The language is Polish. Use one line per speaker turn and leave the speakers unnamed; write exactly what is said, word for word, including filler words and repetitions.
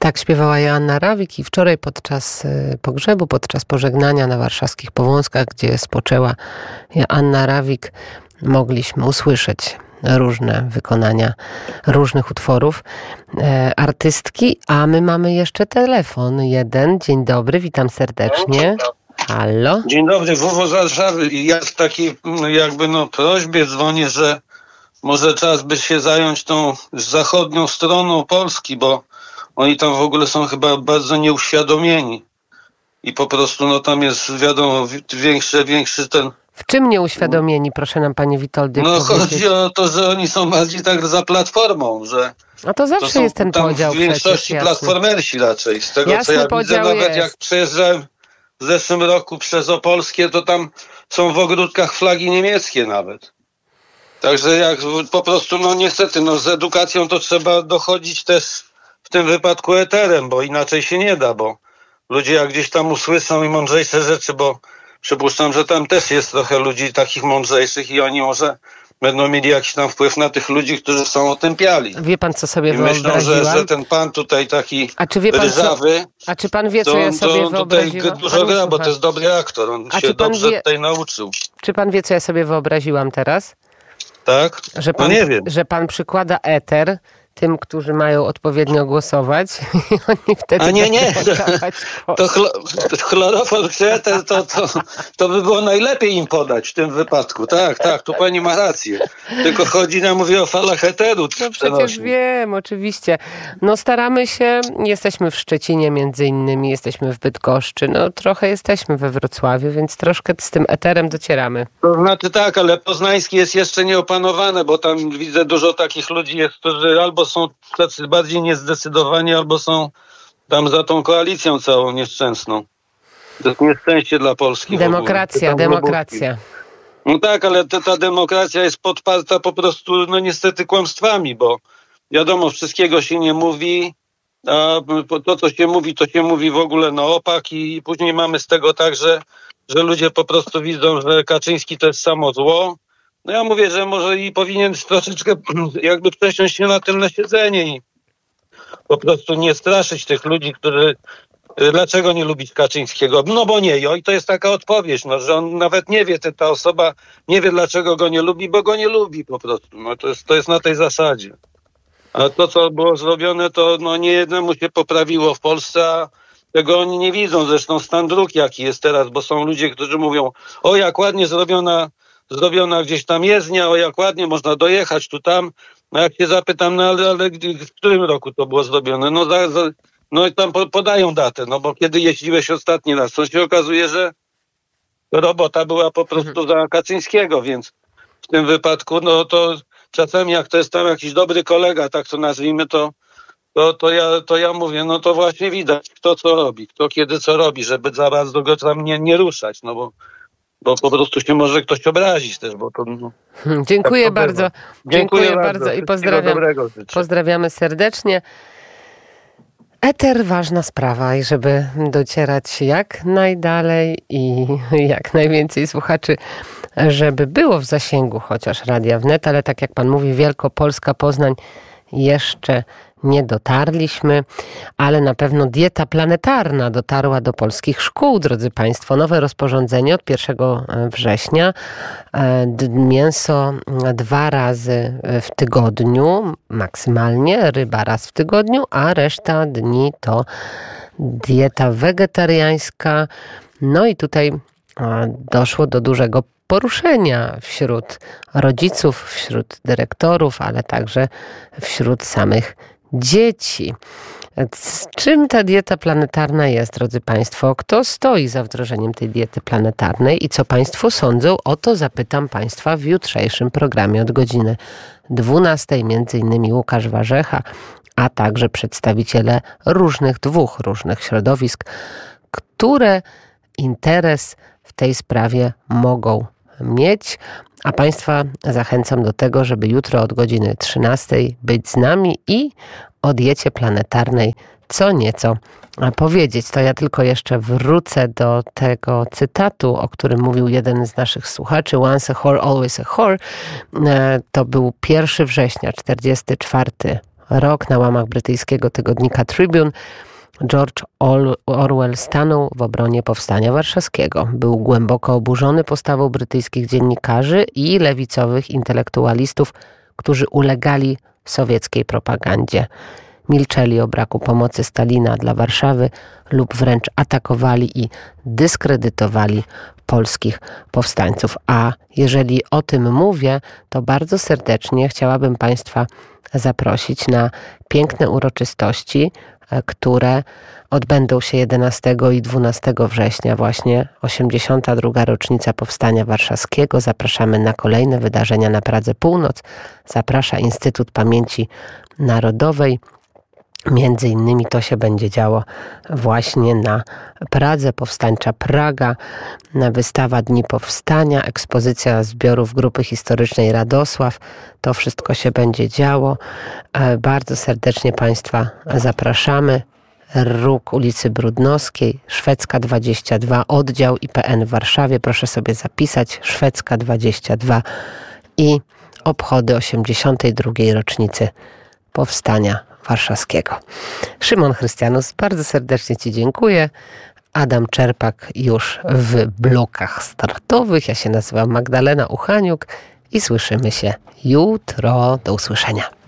Tak śpiewała Joanna Rawik i wczoraj podczas pogrzebu, podczas pożegnania na warszawskich Powązkach, gdzie spoczęła Joanna Rawik, mogliśmy usłyszeć różne wykonania różnych utworów e, artystki, a my mamy jeszcze telefon jeden. Dzień dobry, witam serdecznie. Halo?
Dzień dobry, Wowo z Warszawy. Ja w takiej jakby no prośbie dzwonię, że może czas by się zająć tą zachodnią stroną Polski, bo oni tam w ogóle są chyba bardzo nieuświadomieni. I po prostu no tam jest wiadomo większy, większy ten...
W czym nieuświadomieni, proszę nam panie Witoldy
No
powiedzieć?
chodzi o to, że oni są bardziej tak za Platformą, że...
A to zawsze
to są
jest ten
tam
podział
w większości
przecież,
platformersi raczej. Z tego
jasny
co ja widzę, nawet
jest.
jak przejeżdżałem w zeszłym roku przez Opolskie, to tam są w ogródkach flagi niemieckie nawet. Także jak po prostu, no niestety, no z edukacją to trzeba dochodzić też w tym wypadku eterem, bo inaczej się nie da, bo ludzie jak gdzieś tam usłyszą i mądrzejsze rzeczy, bo przypuszczam, że tam też jest trochę ludzi takich mądrzejszych i oni może będą mieli jakiś tam wpływ na tych ludzi, którzy są otępiali.
Wie pan, co sobie
I myślą, że, że ten pan tutaj taki
a czy wie pan,
ryżawy,
co, a czy pan wie, co
to,
ja sobie
to,
wyobraziłam?
tutaj dużo gra, bo to jest dobry aktor. On
a
się dobrze
wie,
tutaj nauczył.
Czy pan wie, co ja sobie wyobraziłam teraz?
Tak?
Że pan,
no nie wiem.
Że pan przykłada eter tym, którzy mają odpowiednio głosować i oni wtedy
A nie, nie,
to,
to chlo- chlorofon eter, to, to, to by było najlepiej im podać w tym wypadku. Tak, tak, tu pani ma rację. Tylko chodzi nam, mówię o falach eteru.
No przecież wiem, oczywiście. No staramy się, jesteśmy w Szczecinie między innymi, jesteśmy w Bydgoszczy, no trochę jesteśmy we Wrocławiu, więc troszkę z tym eterem docieramy.
To znaczy tak, ale poznański jest jeszcze nieopanowane, bo tam widzę dużo takich ludzi, jest, którzy albo są tacy bardziej niezdecydowani, albo są tam za tą koalicją całą nieszczęsną. To jest nieszczęście dla Polski.
Demokracja, demokracja.
No tak, ale ta, ta demokracja jest podparta po prostu, no niestety kłamstwami, bo wiadomo, wszystkiego się nie mówi, a to, co się mówi, to się mówi w ogóle na opak i później mamy z tego tak, że, że ludzie po prostu widzą, że Kaczyński to jest samo zło. No ja mówię, że może i powinien troszeczkę jakby przesiąść się na tylne siedzenie i po prostu nie straszyć tych ludzi, którzy... Dlaczego nie lubić Kaczyńskiego? No bo nie. I to jest taka odpowiedź, no, że on nawet nie wie, ta osoba nie wie, dlaczego go nie lubi, bo go nie lubi po prostu. No, to, jest, to jest na tej zasadzie. A to, co było zrobione, to no, nie jednemu się poprawiło w Polsce, a tego oni nie widzą. Zresztą stan dróg jaki jest teraz, bo są ludzie, którzy mówią, o jak ładnie zrobiona zrobiona gdzieś tam jezdnia, o jak ładnie można dojechać tu tam. No jak się zapytam, no ale, ale w którym roku to było zrobione? No, za, za, no i tam podają datę, no bo kiedy jeździłeś ostatni raz, to się okazuje, że robota była po prostu za Kaczyńskiego, więc w tym wypadku, no to czasami jak to jest tam jakiś dobry kolega, tak to nazwijmy, to, to, to, ja, to ja mówię, no to właśnie widać, kto co robi, kto kiedy co robi, żeby za bardzo go tam nie, nie ruszać, no bo Bo po prostu się może ktoś obrazić też, bo to... No,
dziękuję tak bardzo. Dziękuję, dziękuję bardzo, bardzo i pozdrawiam, pozdrawiamy serdecznie. Eter ważna sprawa i żeby docierać jak najdalej i jak najwięcej słuchaczy, żeby było w zasięgu chociaż Radia Wnet, ale tak jak pan mówi, Wielkopolska, Poznań jeszcze nie dotarliśmy, ale na pewno dieta planetarna dotarła do polskich szkół, drodzy państwo. Nowe rozporządzenie od pierwszego września. Mięso dwa razy w tygodniu, maksymalnie, ryba raz w tygodniu, a reszta dni to dieta wegetariańska. No i tutaj doszło do dużego poruszenia wśród rodziców, wśród dyrektorów, ale także wśród samych dzieci. Z czym ta dieta planetarna jest, drodzy państwo? Kto stoi za wdrożeniem tej diety planetarnej i co państwo sądzą? O to zapytam państwa w jutrzejszym programie od godziny dwunastej. Między innymi Łukasz Warzecha, a także przedstawiciele różnych, dwóch różnych środowisk, które interes w tej sprawie mogą mieć. A państwa zachęcam do tego, żeby jutro od godziny trzynastej być z nami i o diecie planetarnej co nieco powiedzieć. To ja tylko jeszcze wrócę do tego cytatu, o którym mówił jeden z naszych słuchaczy. Once a whore, always a whore. To był pierwszego września czterdziesty czwarty rok na łamach brytyjskiego tygodnika Tribune George Orwell stanął w obronie Powstania Warszawskiego. Był głęboko oburzony postawą brytyjskich dziennikarzy i lewicowych intelektualistów, którzy ulegali sowieckiej propagandzie. Milczeli o braku pomocy Stalina dla Warszawy lub wręcz atakowali i dyskredytowali polskich powstańców. A jeżeli o tym mówię, to bardzo serdecznie chciałabym Państwa zaprosić na piękne uroczystości, które odbędą się jedenastego i dwunastego września, właśnie osiemdziesiąta druga rocznica Powstania Warszawskiego. Zapraszamy na kolejne wydarzenia na Pradze Północ. Zaprasza Instytut Pamięci Narodowej. Między innymi to się będzie działo właśnie na Pradze, Powstańcza Praga, wystawa Dni Powstania, ekspozycja zbiorów Grupy Historycznej Radosław. To wszystko się będzie działo. Bardzo serdecznie Państwa zapraszamy. Róg ulicy Brudnowskiej, Szwedzka dwadzieścia dwa, oddział I P N w Warszawie. Proszę sobie zapisać, Szwedzka dwadzieścia dwa i obchody osiemdziesiątej drugiej rocznicy Powstania Warszawskiego. Szymon Chrystianus, bardzo serdecznie Ci dziękuję. Adam Czerpak już w blokach startowych. Ja się nazywam Magdalena Uchaniuk i słyszymy się jutro. Do usłyszenia.